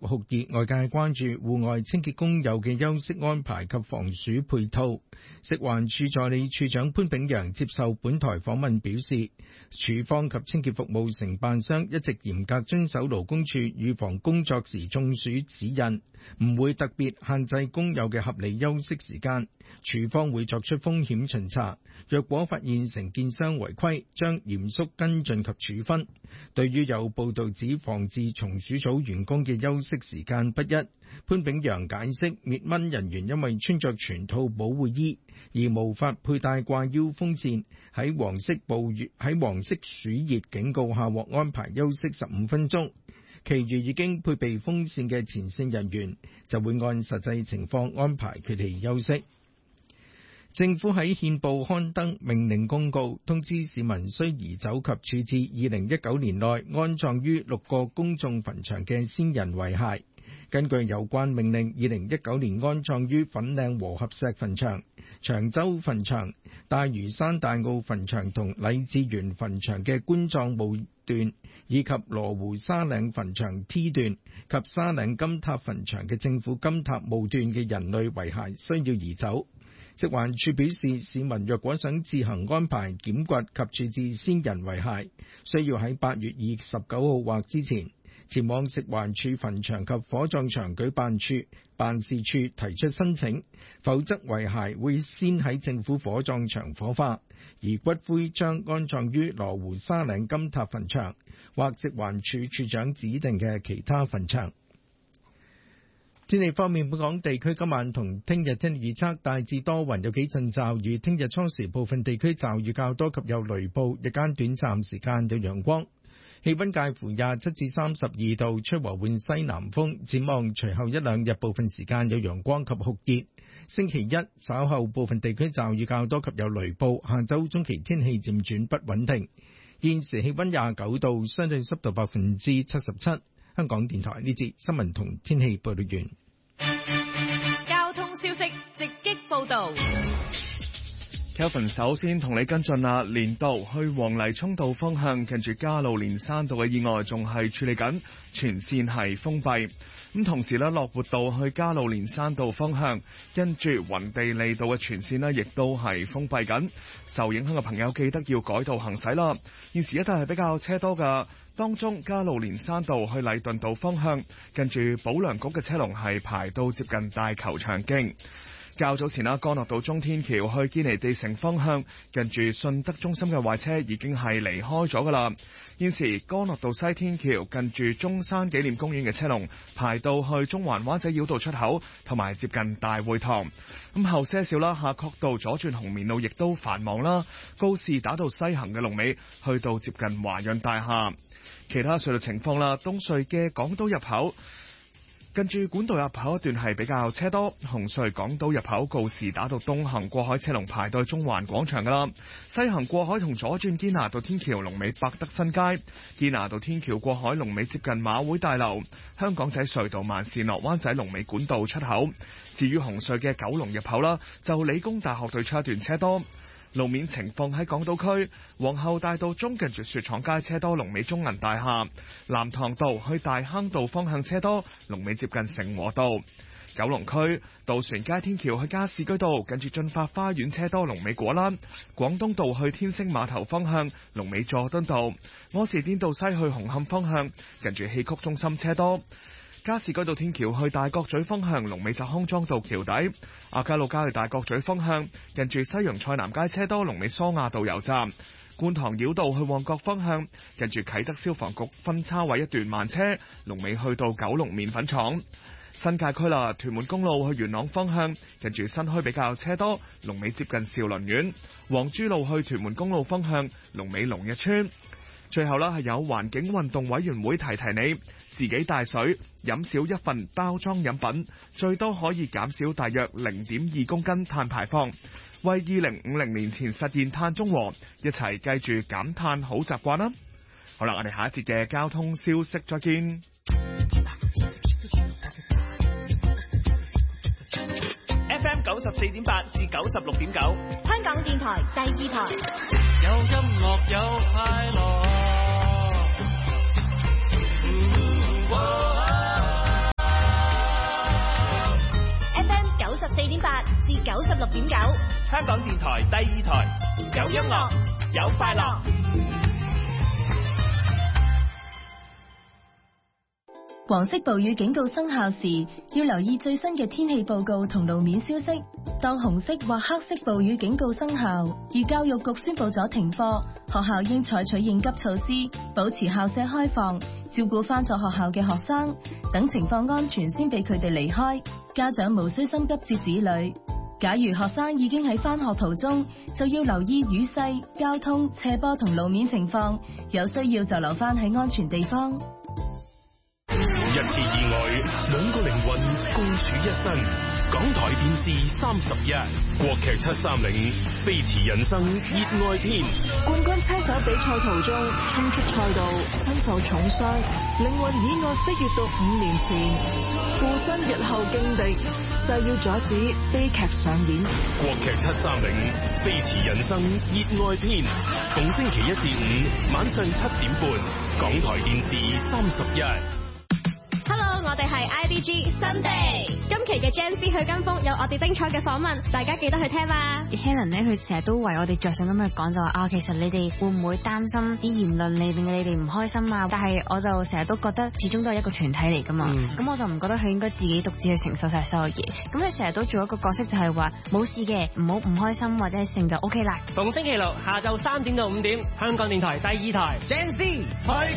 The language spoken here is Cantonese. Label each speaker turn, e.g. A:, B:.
A: 酷熱，外界關注戶外清潔工友嘅休息安排及防暑配套。食環署助理署長潘炳陽接受本台訪問表示，署方及清潔服務承辦商一直嚴格遵守勞工處預防工作時中暑指引，唔會特別限制工友嘅合理休息時間。署方會作出風險巡查，若果發現承建商違規，將嚴肅跟進及處分。對於有報道指防治松鼠組員工嘅休息時間不一，潘炳陽解釋，滅蚊人員因為穿着全套保護衣而無法佩戴掛腰風扇，喺黃色暑熱警告下獲安排休息15分鐘。其餘已經配備風扇嘅前線人員就會按實際情況安排佢哋休息。政府喺憲報刊登命令公告，通知市民需移走及處置2019年內安葬於6個公眾墳場嘅先人遺骸。根據有關命令，2019年安葬於粉嶺和合石墳場、長洲墳場、大嶼山大澳墳場同禮志園墳場嘅棺葬墓段，以及羅湖沙嶺墳場 T 段及沙嶺金塔墳場嘅政府金塔墓段嘅人類遺骸需要移走。食環署表示，市民若果想自行安排檢掘及處置先人遺骸，需要喺8月29號或之前前往食環署墳場及火葬場舉辦處辦事處提出申請，否則遺骸會先喺政府火葬場火化，而骨灰將安葬於羅湖沙嶺金塔墳場或食環署署長指定嘅其他墳場。天氣方面，本港地區今晚同聽日天氣預測大致多雲，有幾陣驟雨。聽日初時部分地區驟雨較多及有雷暴，日間短暫時間有陽光，氣溫介乎27至32度，吹和緩西南風。展望隨後一兩日部分時間有陽光及酷熱。星期一稍後部分地區驟雨較多及有雷暴，下周中期天氣漸轉不穩定。現時氣溫29度，相對濕度77%。香港電台呢節新聞同天氣報道完。
B: 交通消息直擊報道。
C: Kelvin 首先同你跟進啦，連道去黃泥涌道方向近住加路連山道嘅意外仲係處理緊，全線係封閉。咁同時咧，樂活道去加路連山道方向跟住雲地利道嘅全線咧，亦都係封閉緊。受影響嘅朋友記得要改道行駛啦。現時一帶係比較車多㗎，當中加路連山道去禮頓道方向近住保良局嘅車龍係排到接近大球場徑。較早前啦，干諾道中天橋去堅尼地城方向，近住信德中心嘅壞車已經係離開咗噶啦。現時干諾道西天橋近住中山紀念公園嘅車龍排到去中環灣仔繞道出口，同埋接近大會堂。咁後些少啦，夏慤道左轉紅棉路亦都繁忙啦。告士打道西行嘅龍尾去到接近華潤大廈。其他隧道情況啦，東隧嘅港島入口近住管道入口一段係比較車多，紅隧港島入口告士打道東行過海車龍排到中環廣場噶啦，西行過海同左轉堅拿道天橋龍尾百德新街，堅拿道天橋過海龍尾接近馬會大樓，香港仔隧道慢線落灣仔龍尾管道出口。至於紅隧嘅九龍入口啦，就理工大學對出一段車多。路面情況喺港島區皇后大道中近住雪廠街車多，龍尾中銀大廈；藍塘道去大坑道方向車多，龍尾接近成和道。九龍區渡船街天橋去加士居道近住駿發花園車多，龍尾果欄；廣東道去天星碼頭方向龍尾佐敦道；柯士甸道西去紅磡方向近住戲曲中心車多。加士居道天橋去大角咀方向龍尾就康莊道橋底，亞皆老街去大角咀方向近住西洋菜南街車多，龍尾蘇亞道油站。觀塘繞道去旺角方向近住啟德消防局分叉位一段慢車，龍尾去到九龍麵粉廠。新界區啦，屯門公路去元朗方向近住新墟比較車多，龍尾接近兆麟苑。黃珠路去屯門公路方向龍尾龍日村。最後啦，係有環境運動委員會提你，自己帶水飲少一份包裝飲品，最多可以減少大約0.2公斤碳排放，為2050年前實現碳中和，一齊繼續減碳好習慣啦。好啦，我哋下一節嘅交通消息再見。
D: FM 94.8至96.9，
B: 香港電台第二台，
D: 有音樂有快樂。
B: 106.9，
D: 香港電台第二台，有音樂，有快樂。
E: 黃色暴雨警告生效時，要留意最新嘅天氣報告同路面消息。當紅色或黑色暴雨警告生效，而教育局宣布咗停課，學校應採取應急措施，保持校舍開放，照顧返咗學校嘅學生，等情況安全先俾佢哋離開。家長無需心急接子女。假如學生已經喺返學途中，就要留意雨勢、交通、斜坡同路面情況，有需要就留返喺安全地方。
F: 一次意外，2個靈魂共處一身。港台電視31，國劇730，飛馳人生熱愛篇。
G: 冠軍車手比賽途中衝出賽道，身受重傷，靈魂意外飛越到5年前，附身日後勁敵，誓要阻止悲劇上演。
F: 國劇730，飛馳人生熱愛篇，逢星期1至5晚上7點半，港台電視31。
B: Hello， 我哋係 IDG Sunday， 今期嘅 Gen Z 去跟風有我哋精彩嘅訪問，大家記得去聽啦。
H: Helen 咧，佢成日都為我哋着想咁去講，就話其實你哋會唔會擔心啲言論令你哋唔開心啊？但係我就成日都覺得始終都係一個團體嚟噶嘛，咁我就唔覺得佢應該自己獨自去承受晒所有嘢。咁佢成日都做一個角色，就係話冇事嘅，唔好唔開心或者係成就 OK 啦。
I: 逢星期六下晝3點到5點，香港電台第二台 Gen Z 去